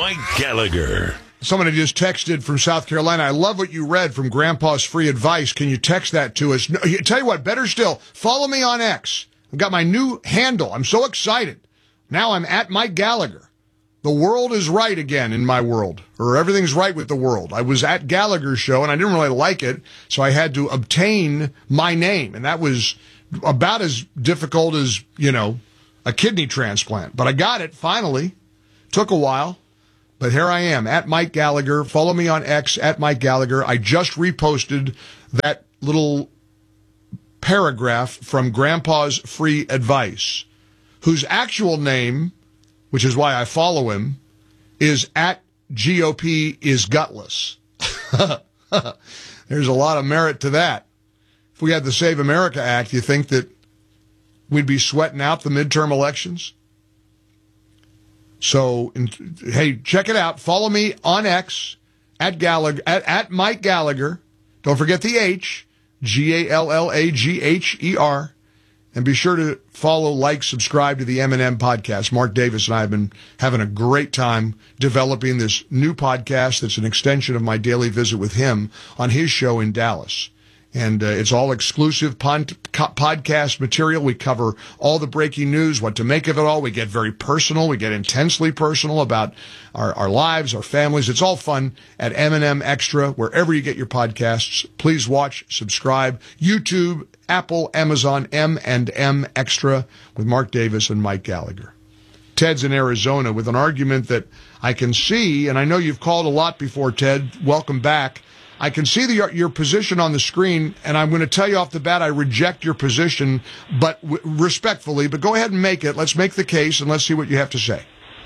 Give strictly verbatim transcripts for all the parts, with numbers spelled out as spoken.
Mike Gallagher. Somebody just texted from South Carolina. I love what you read from Grandpa's free advice. Can you text that to us? No, tell you what, better still, follow me on X. I've got my new handle. I'm so excited. Now I'm at Mike Gallagher. The world is right again in my world, or everything's right with the world. I was at Gallagher's show, and I didn't really like it, so I had to obtain my name, and that was about as difficult as, you know, a kidney transplant. But I got it, finally. Took a while. But here I am, at Mike Gallagher. Follow me on X, at Mike Gallagher. I just reposted that little paragraph from Grandpa's free advice, whose actual name, which is why I follow him, is at G O P is gutless. There's a lot of merit to that. If we had the Save America Act, you think that we'd be sweating out the midterm elections? So, in, hey, check it out. Follow me on X, at Gallagher, at, at Mike Gallagher. Don't forget the H, G A L L A G H E R. And be sure to follow, like, subscribe to the M and M podcast. Mark Davis and I have been having a great time developing this new podcast that's an extension of my daily visit with him on his show in Dallas. And uh, it's all exclusive pod- podcast material. We cover all the breaking news, what to make of it all. We get very personal. We get intensely personal about our, our lives, our families. It's all fun at M and M Extra, wherever you get your podcasts. Please watch, subscribe. YouTube, Apple, Amazon, M and M Extra with Mark Davis and Mike Gallagher. Ted's in Arizona with an argument that I can see, and I know you've called a lot before, Ted. Welcome back. I can see the, your position on the screen, and I'm going to tell you off the bat I reject your position, but w- respectfully. But go ahead and make it. Let's make the case, and let's see what you have to say.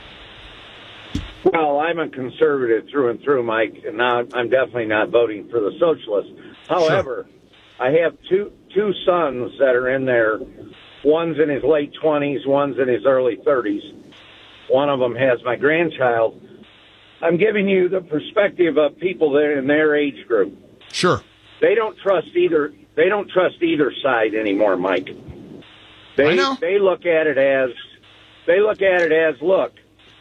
Well, I'm a conservative through and through, Mike, and now I'm definitely not voting for the socialists. However, sure. I have two two sons that are in there. One's in his late twenties, one's in his early thirties. One of them has my grandchild. I'm giving you the perspective of people that are in their age group. Sure. They don't trust either. They don't trust either side anymore, Mike. They I know. they look at it as they look at it as look.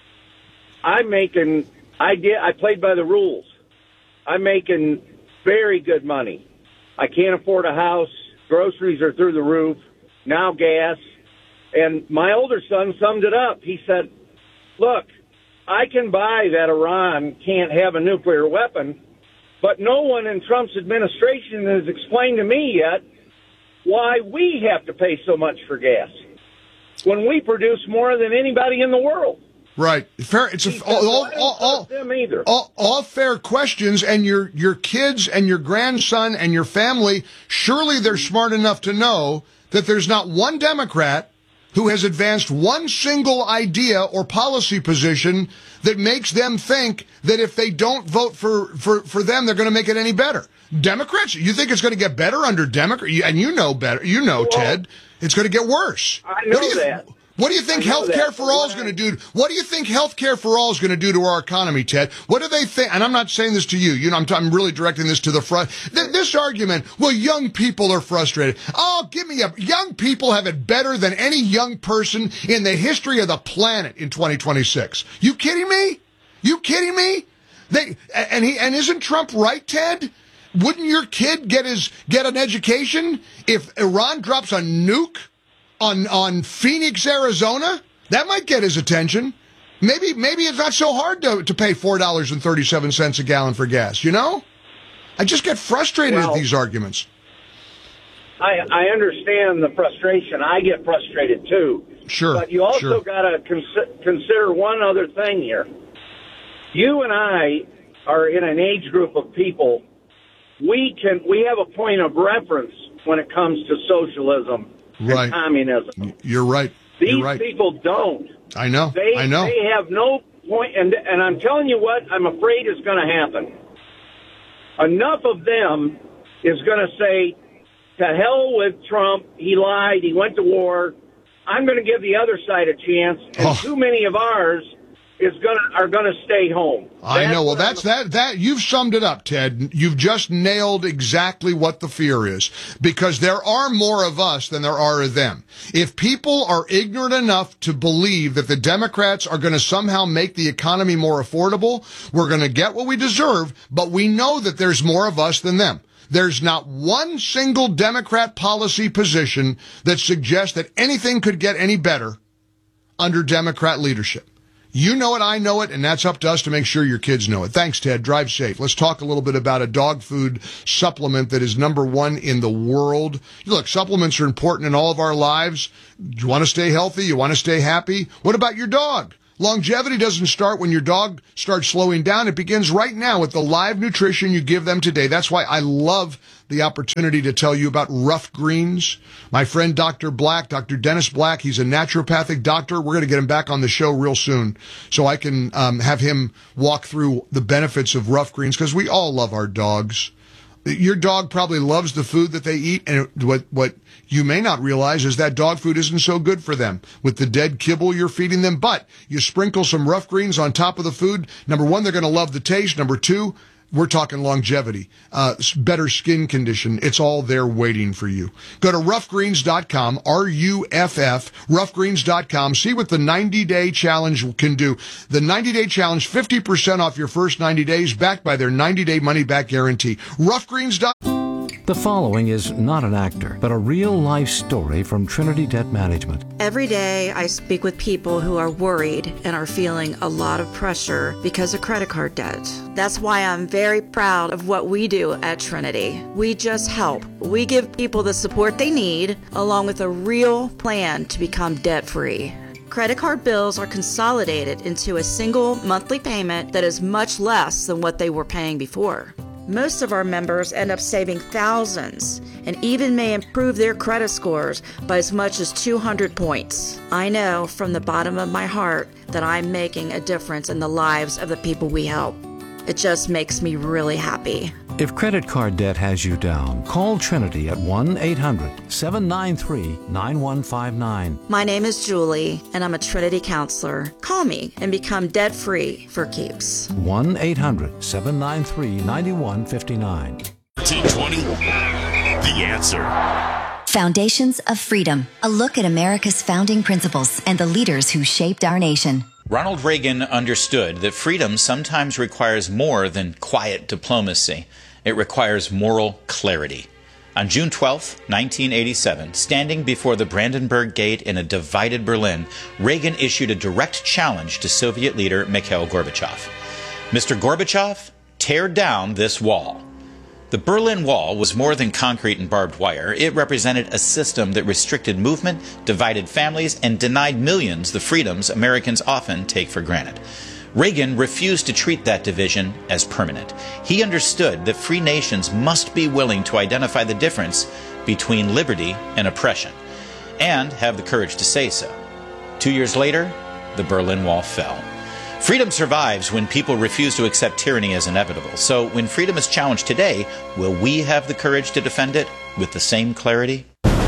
I'm making. I did. I played by the rules. I'm making very good money. I can't afford a house. Groceries are through the roof. Now gas. And my older son summed it up. He said, "Look, I can buy that Iran can't have a nuclear weapon, but no one in Trump's administration has explained to me yet why we have to pay so much for gas when we produce more than anybody in the world." Right. Fair. It's a, all, all, all, all, them either. all, all fair questions, and your, your kids and your grandson and your family, surely they're smart enough to know that there's not one Democrat who has advanced one single idea or policy position that makes them think that if they don't vote for, for, for them, they're going to make it any better. Democrats, you think it's going to get better under Democrat? And you know better. You know, well, Ted, it's going to get worse. I know what do you, that. What do you think health care for all is going to do? What do you think health care for all is going to do to our economy, Ted? What do they think? And I'm not saying this to you. You know, I'm, t- I'm really directing this to the front. Th- this argument, well, young people are frustrated. Oh, give me a, young people have it better than any young person in the history of the planet in twenty twenty-six. You kidding me? You kidding me? They, and he, and isn't Trump right, Ted? Wouldn't your kid get his, get an education if Iran drops a nuke on on Phoenix, Arizona? That might get his attention. Maybe maybe it's not so hard to to pay four dollars and thirty-seven cents a gallon for gas, you know? I just get frustrated well, at these arguments. I I understand the frustration. I get frustrated too. Sure. But you also sure. got to cons- consider one other thing here. You and I are in an age group of people. We can we have a point of reference when it comes to socialism. Right. And communism. You're right. These You're right. people don't. I know. They, I know. They have no point, and, and I'm telling you what I'm afraid is going to happen. Enough of them is going to say, to hell with Trump, he lied, he went to war, I'm going to give the other side a chance, and Oh. too many of ours is gonna are gonna stay home. I That's know. Well, what that's I'm- that. That you've summed it up, Ted. You've just nailed exactly what the fear is, because there are more of us than there are of them. If people are ignorant enough to believe that the Democrats are going to somehow make the economy more affordable, we're going to get what we deserve. But we know that there's more of us than them. There's not one single Democrat policy position that suggests that anything could get any better under Democrat leadership. You know it, I know it, and that's up to us to make sure your kids know it. Thanks, Ted. Drive safe. Let's talk a little bit about a dog food supplement that is number one in the world. Look, supplements are important in all of our lives. You want to stay healthy? You want to stay happy? What about your dog? Longevity doesn't start when your dog starts slowing down. It begins right now with the live nutrition you give them today. That's why I love the opportunity to tell you about Rough Greens. My friend Doctor Black, Doctor Dennis Black, he's a naturopathic doctor. We're going to get him back on the show real soon so I can um, have him walk through the benefits of Rough Greens, because we all love our dogs. Your dog probably loves the food that they eat, and what what you may not realize is that dog food isn't so good for them with the dead kibble you're feeding them. But you sprinkle some Rough Greens on top of the food. Number one, they're going to love the taste. Number two, we're talking longevity, uh, better skin condition. It's all there waiting for you. Go to rough greens dot com, R U F F, rough greens dot com. See what the ninety-day challenge can do. The ninety-day challenge, fifty percent off your first ninety days, backed by their ninety-day money-back guarantee. rough greens dot com. The following is not an actor, but a real-life story from Trinity Debt Management. Every day I speak with people who are worried and are feeling a lot of pressure because of credit card debt. That's why I'm very proud of what we do at Trinity. We just help. We give people the support they need, along with a real plan to become debt-free. Credit card bills are consolidated into a single monthly payment that is much less than what they were paying before. Most of our members end up saving thousands and even may improve their credit scores by as much as two hundred points. I know from the bottom of my heart that I'm making a difference in the lives of the people we help. It just makes me really happy. If credit card debt has you down, call Trinity at one eight hundred seven nine three nine one five nine. My name is Julie, and I'm a Trinity counselor. Call me and become debt-free for keeps. one eight hundred seven nine three nine one five nine. thirteen twenty, The Answer. Foundations of Freedom, a look at America's founding principles and the leaders who shaped our nation. Ronald Reagan understood that freedom sometimes requires more than quiet diplomacy. It requires moral clarity. On June twelfth, nineteen eighty-seven, standing before the Brandenburg Gate in a divided Berlin, Reagan issued a direct challenge to Soviet leader Mikhail Gorbachev. Mister Gorbachev, tear down this wall. The Berlin Wall was more than concrete and barbed wire. It represented a system that restricted movement, divided families, and denied millions the freedoms Americans often take for granted. Reagan refused to treat that division as permanent. He understood that free nations must be willing to identify the difference between liberty and oppression, and have the courage to say so. Two years later, the Berlin Wall fell. Freedom survives when people refuse to accept tyranny as inevitable. So when freedom is challenged today, will we have the courage to defend it with the same clarity?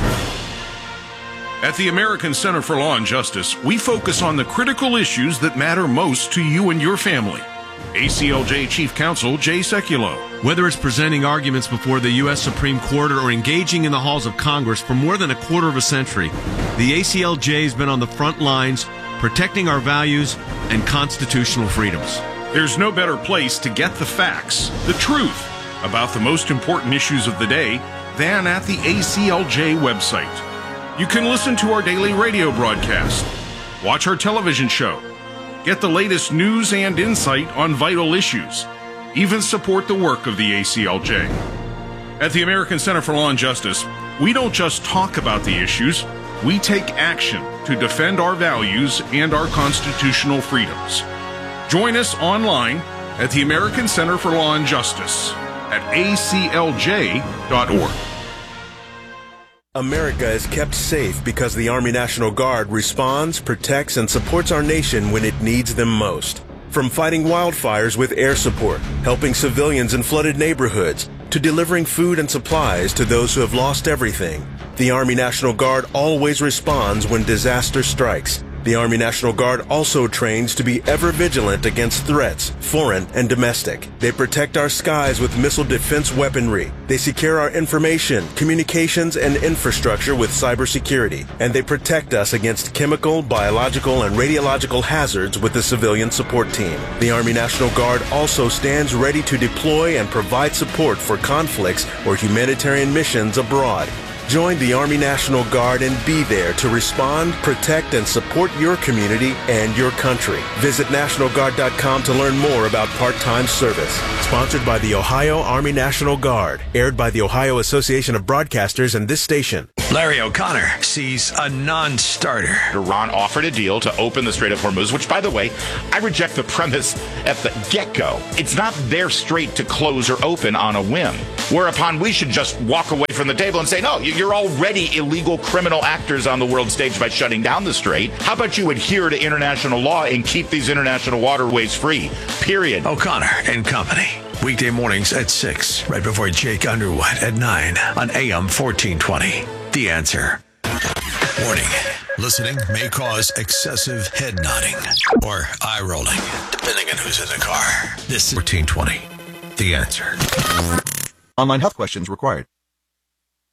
At the American Center for Law and Justice, we focus on the critical issues that matter most to you and your family. A C L J Chief Counsel Jay Sekulow. Whether it's presenting arguments before the U S Supreme Court or engaging in the halls of Congress for more than a quarter of a century, the A C L J has been on the front lines protecting our values and constitutional freedoms. There's no better place to get the facts, the truth, about the most important issues of the day than at the A C L J website. You can listen to our daily radio broadcast, watch our television show, get the latest news and insight on vital issues, even support the work of the A C L J. At the American Center for Law and Justice, we don't just talk about the issues, we take action to defend our values and our constitutional freedoms. Join us online at the American Center for Law and Justice at A C L J dot org. America is kept safe because the Army National Guard responds, protects, and supports our nation when it needs them most. From fighting wildfires with air support, helping civilians in flooded neighborhoods, to delivering food and supplies to those who have lost everything, the Army National Guard always responds when disaster strikes. The Army National Guard also trains to be ever vigilant against threats, foreign and domestic. They protect our skies with missile defense weaponry. They secure our information, communications, and infrastructure with cybersecurity. And they protect us against chemical, biological, and radiological hazards with the civilian support team. The Army National Guard also stands ready to deploy and provide support for conflicts or humanitarian missions abroad. Join the Army National Guard and be there to respond, protect, and support your community and your country. Visit National Guard dot com to learn more about part-time service. Sponsored by the Ohio Army National Guard. Aired by the Ohio Association of Broadcasters and this station. Larry O'Connor sees a non-starter. Iran offered a deal to open the Strait of Hormuz, which, by the way, I reject the premise at the get-go. It's not their strait to close or open on a whim. Whereupon we should just walk away from the table and say, no, you're already illegal criminal actors on the world stage by shutting down the strait. How about you adhere to international law and keep these international waterways free? Period. O'Connor and Company. Weekday mornings at six, right before Jake Underwood at nine on A M fourteen twenty. The Answer. Warning. Listening may cause excessive head nodding or eye rolling, depending on who's in the car. This is fourteen twenty. The Answer. Online health questions required.